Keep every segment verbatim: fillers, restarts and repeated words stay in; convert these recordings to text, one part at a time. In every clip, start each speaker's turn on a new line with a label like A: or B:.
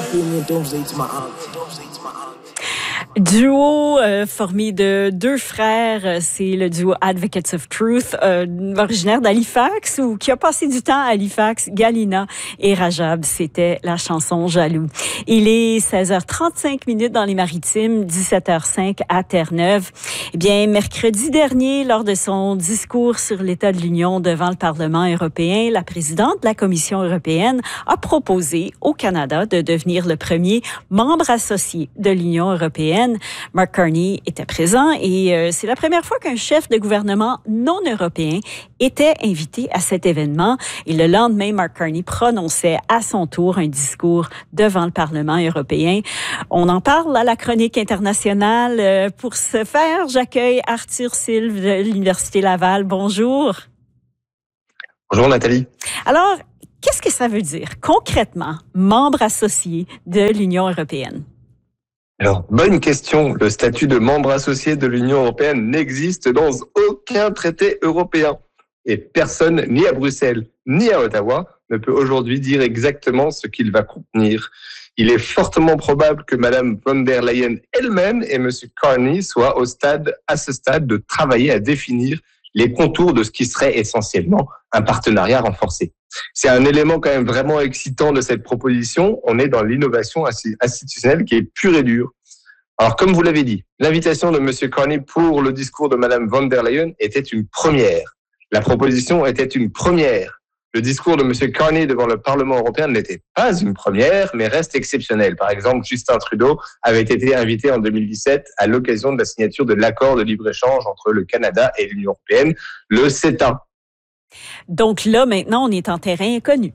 A: Duo euh, formé de deux frères, c'est le duo Advocates of Truth, euh, originaire d'Halifax ou qui a passé du temps à Halifax, Galina et Rajab. C'était la chanson Jaloux. Il est seize heures trente-cinq minutes dans les Maritimes, dix-sept heures cinq à Terre-Neuve. Eh bien, mercredi dernier, lors de son discours sur l'état de l'Union devant le Parlement européen, la présidente de la Commission européenne a proposé au Canada de devenir le premier membre associé de l'Union européenne. Mark Carney était présent et euh, c'est la première fois qu'un chef de gouvernement non européen était invité à cet événement. Et le lendemain, Mark Carney prononçait à son tour un discours devant le Parlement européen. On en parle à la chronique internationale. Euh, pour ce faire, j'accueille Arthur Sylve de l'Université Laval. Bonjour.
B: Bonjour Nathalie.
A: Alors, qu'est-ce que ça veut dire concrètement, membre associé de l'Union européenne?
B: Alors, bonne question. Le statut de membre associé de l'Union européenne n'existe dans aucun traité européen. Et personne, ni à Bruxelles, ni à Ottawa, ne peut aujourd'hui dire exactement ce qu'il va contenir. Il est fortement probable que Madame von der Leyen elle-même et Monsieur Carney soient au stade, à ce stade de travailler à définir les contours de ce qui serait essentiellement un partenariat renforcé. C'est un élément quand même vraiment excitant de cette proposition. On est dans l'innovation institutionnelle qui est pure et dure. Alors, comme vous l'avez dit, l'invitation de Monsieur Carney pour le discours de Madame von der Leyen était une première. La proposition était une première. Le discours de Monsieur Carney devant le Parlement européen n'était pas une première, mais reste exceptionnel. Par exemple, Justin Trudeau avait été invité en deux mille dix-sept à l'occasion de la signature de l'accord de libre-échange entre le Canada et l'Union européenne, le CETA.
A: Donc là, maintenant, on est en terrain inconnu.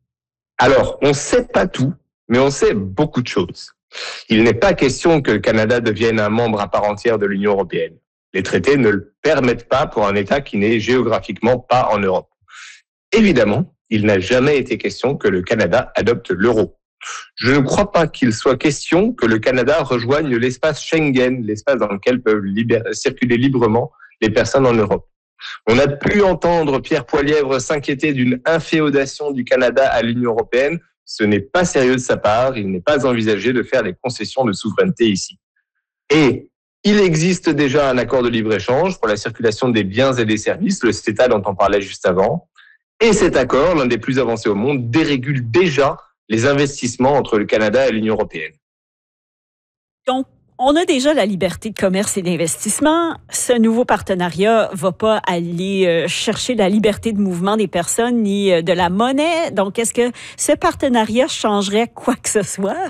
B: Alors, on ne sait pas tout, mais on sait beaucoup de choses. Il n'est pas question que le Canada devienne un membre à part entière de l'Union européenne. Les traités ne le permettent pas pour un État qui n'est géographiquement pas en Europe. Évidemment, il n'a jamais été question que le Canada adopte l'euro. Je ne crois pas qu'il soit question que le Canada rejoigne l'espace Schengen, l'espace dans lequel peuvent libérer, circuler librement les personnes en Europe. On a pu entendre Pierre Poilievre s'inquiéter d'une inféodation du Canada à l'Union européenne. Ce n'est pas sérieux de sa part. Il n'est pas envisagé de faire des concessions de souveraineté ici. Et il existe déjà un accord de libre-échange pour la circulation des biens et des services, le CETA dont on parlait juste avant. Et cet accord, l'un des plus avancés au monde, dérégule déjà les investissements entre le Canada et l'Union européenne.
A: Donc, on a déjà la liberté de commerce et d'investissement. Ce nouveau partenariat va pas aller chercher la liberté de mouvement des personnes ni de la monnaie. Donc, est-ce que ce partenariat changerait quoi que ce soit?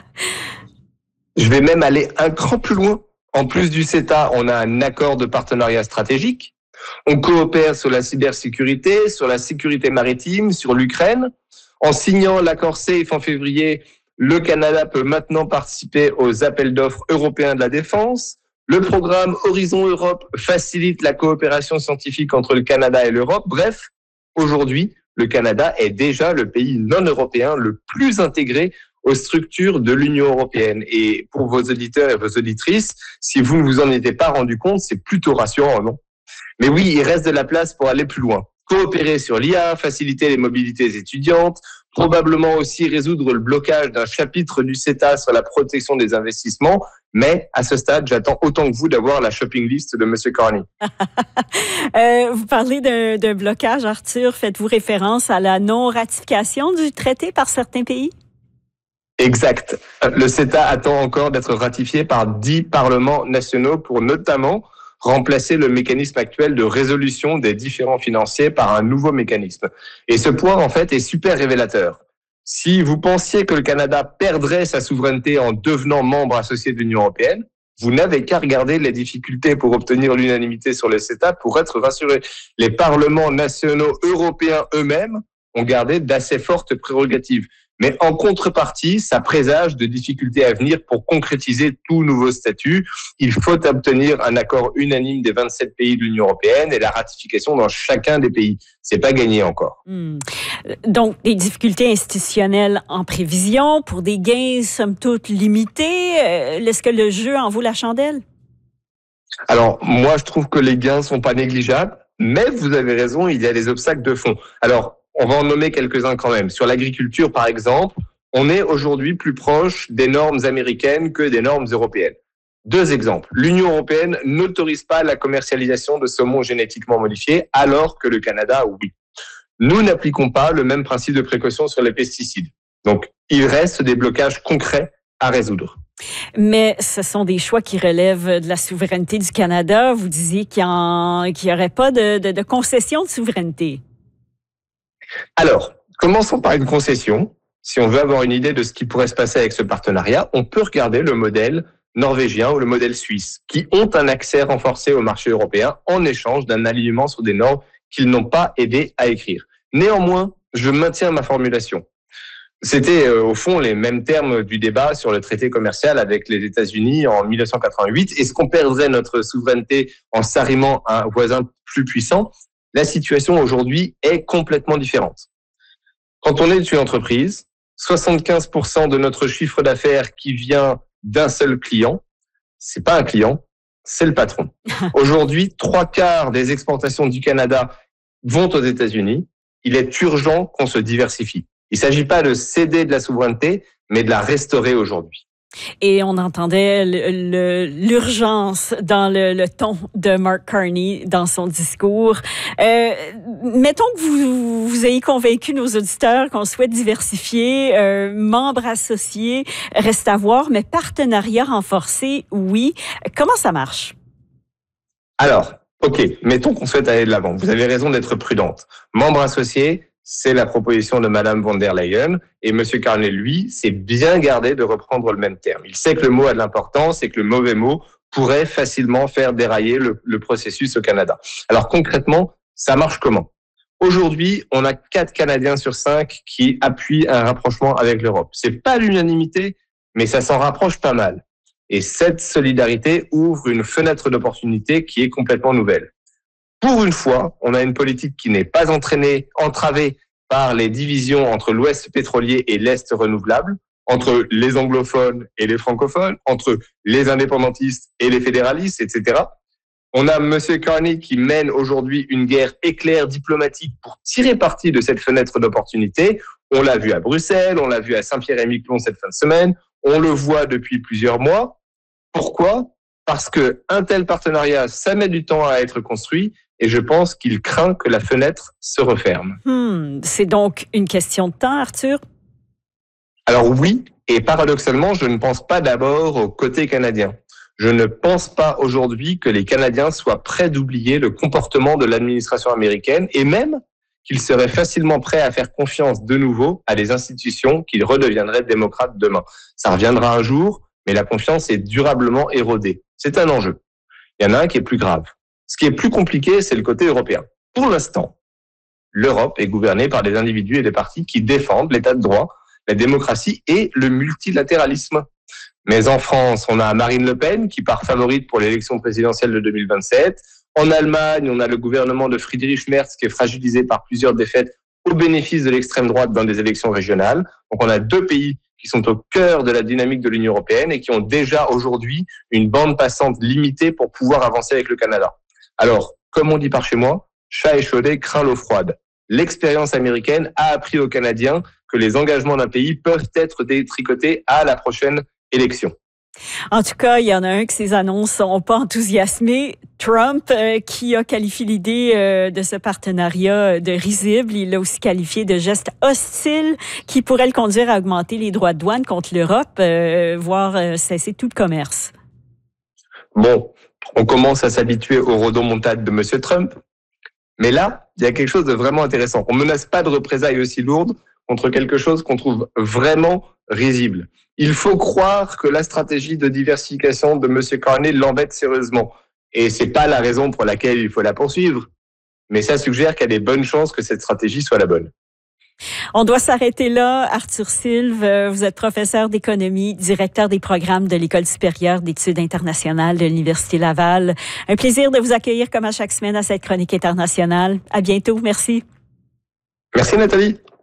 B: Je vais même aller un cran plus loin. En plus du CETA, on a un accord de partenariat stratégique. On coopère sur la cybersécurité, sur la sécurité maritime, sur l'Ukraine. En signant l'accord SAFE en février, le Canada peut maintenant participer aux appels d'offres européens de la défense. Le programme Horizon Europe facilite la coopération scientifique entre le Canada et l'Europe. Bref, aujourd'hui, le Canada est déjà le pays non européen le plus intégré aux structures de l'Union européenne. Et pour vos auditeurs et vos auditrices, si vous ne vous en étiez pas rendu compte, c'est plutôt rassurant, non? Mais oui, il reste de la place pour aller plus loin. Coopérer sur l'I A, faciliter les mobilités étudiantes, probablement aussi résoudre le blocage d'un chapitre du CETA sur la protection des investissements. Mais à ce stade, j'attends autant que vous d'avoir la shopping list de M. Carney.
A: euh, vous parlez d'un, d'un blocage, Arthur. Faites-vous référence à la non-ratification du traité par certains pays?
B: Exact. Le CETA attend encore d'être ratifié par dix parlements nationaux pour notamment remplacer le mécanisme actuel de résolution des différends financiers par un nouveau mécanisme. Et ce point, en fait, est super révélateur. Si vous pensiez que le Canada perdrait sa souveraineté en devenant membre associé de l'Union européenne, vous n'avez qu'à regarder les difficultés pour obtenir l'unanimité sur le CETA pour être rassuré. Les parlements nationaux européens eux-mêmes ont gardé d'assez fortes prérogatives. Mais en contrepartie, ça présage de difficultés à venir pour concrétiser tout nouveau statut. Il faut obtenir un accord unanime des vingt-sept pays de l'Union européenne et la ratification dans chacun des pays. C'est pas gagné encore.
A: Mmh. Donc, des difficultés institutionnelles en prévision pour des gains, somme toute, limités. Est-ce que le jeu en vaut la chandelle?
B: Alors, moi, je trouve que les gains sont pas négligeables, mais vous avez raison, il y a des obstacles de fond. Alors, on va en nommer quelques-uns quand même. Sur l'agriculture, par exemple, on est aujourd'hui plus proche des normes américaines que des normes européennes. Deux exemples. L'Union européenne n'autorise pas la commercialisation de saumon génétiquement modifié, alors que le Canada, oui. Nous n'appliquons pas le même principe de précaution sur les pesticides. Donc, il reste des blocages concrets à résoudre.
A: Mais ce sont des choix qui relèvent de la souveraineté du Canada. Vous disiez qu'il n'y aurait pas de, de, de concession de souveraineté.
B: Alors, commençons par une concession. Si on veut avoir une idée de ce qui pourrait se passer avec ce partenariat, on peut regarder le modèle norvégien ou le modèle suisse, qui ont un accès renforcé au marché européen en échange d'un alignement sur des normes qu'ils n'ont pas aidé à écrire. Néanmoins, je maintiens ma formulation. C'était euh, au fond les mêmes termes du débat sur le traité commercial avec les États-Unis en mille neuf cent quatre-vingt-huit. Est-ce qu'on perdrait notre souveraineté en s'arrimant à un voisin plus puissant? La situation aujourd'hui est complètement différente. Quand on est une entreprise, soixante-quinze pour cent de notre chiffre d'affaires qui vient d'un seul client, c'est pas un client, c'est le patron. Aujourd'hui, trois quarts des exportations du Canada vont aux États-Unis. Il est urgent qu'on se diversifie. Il ne s'agit pas de céder de la souveraineté, mais de la restaurer aujourd'hui.
A: Et on entendait le, le, l'urgence dans le, le ton de Mark Carney dans son discours. Euh, mettons que vous, vous ayez convaincu nos auditeurs qu'on souhaite diversifier, euh, membres associés, reste à voir, mais partenariat renforcé, oui. Comment ça marche?
B: Alors, OK, mettons qu'on souhaite aller de l'avant. Vous avez raison d'être prudente. Membres associés, c'est la proposition de Madame von der Leyen. Et Monsieur Carney, lui, s'est bien gardé de reprendre le même terme. Il sait que le mot a de l'importance et que le mauvais mot pourrait facilement faire dérailler le, le processus au Canada. Alors concrètement, ça marche comment? Aujourd'hui, on a quatre Canadiens sur cinq qui appuient un rapprochement avec l'Europe. C'est pas l'unanimité, mais ça s'en rapproche pas mal. Et cette solidarité ouvre une fenêtre d'opportunité qui est complètement nouvelle. Pour une fois, on a une politique qui n'est pas entraînée, entravée par les divisions entre l'Ouest pétrolier et l'Est renouvelable, entre les anglophones et les francophones, entre les indépendantistes et les fédéralistes, et cetera. On a Monsieur Carney qui mène aujourd'hui une guerre éclair diplomatique pour tirer parti de cette fenêtre d'opportunité. On l'a vu à Bruxelles, on l'a vu à Saint-Pierre-et-Miquelon cette fin de semaine, on le voit depuis plusieurs mois. Pourquoi? Parce que un tel partenariat, ça met du temps à être construit. Et je pense qu'il craint que la fenêtre se referme.
A: Hmm, c'est donc une question de temps, Arthur?
B: Alors oui, et paradoxalement, je ne pense pas d'abord au côté canadien. Je ne pense pas aujourd'hui que les Canadiens soient prêts d'oublier le comportement de l'administration américaine et même qu'ils seraient facilement prêts à faire confiance de nouveau à des institutions qui redeviendraient démocrates demain. Ça reviendra un jour, mais la confiance est durablement érodée. C'est un enjeu. Il y en a un qui est plus grave. Ce qui est plus compliqué, c'est le côté européen. Pour l'instant, l'Europe est gouvernée par des individus et des partis qui défendent l'état de droit, la démocratie et le multilatéralisme. Mais en France, on a Marine Le Pen qui part favorite pour l'élection présidentielle de deux mille vingt-sept. En Allemagne, on a le gouvernement de Friedrich Merz qui est fragilisé par plusieurs défaites au bénéfice de l'extrême droite dans des élections régionales. Donc on a deux pays qui sont au cœur de la dynamique de l'Union européenne et qui ont déjà aujourd'hui une bande passante limitée pour pouvoir avancer avec le Canada. Alors, comme on dit par chez moi, chat échaudé craint l'eau froide. L'expérience américaine a appris aux Canadiens que les engagements d'un pays peuvent être détricotés à la prochaine élection.
A: En tout cas, il y en a un que ses annonces n'ont pas enthousiasmé. Trump, euh, qui a qualifié l'idée euh, de ce partenariat de risible. Il l'a aussi qualifié de geste hostile qui pourrait le conduire à augmenter les droits de douane contre l'Europe, euh, voire euh, cesser tout commerce.
B: Bon, on commence à s'habituer au rodomontade de Monsieur Trump. Mais là, il y a quelque chose de vraiment intéressant. On ne menace pas de représailles aussi lourdes contre quelque chose qu'on trouve vraiment risible. Il faut croire que la stratégie de diversification de Monsieur Carney l'embête sérieusement. Et c'est pas la raison pour laquelle il faut la poursuivre. Mais ça suggère qu'il y a des bonnes chances que cette stratégie soit la bonne.
A: On doit s'arrêter là. Arthur Silve, vous êtes professeur d'économie, directeur des programmes de l'École supérieure d'études internationales de l'Université Laval. Un plaisir de vous accueillir comme à chaque semaine à cette chronique internationale. À bientôt. Merci.
B: Merci Nathalie.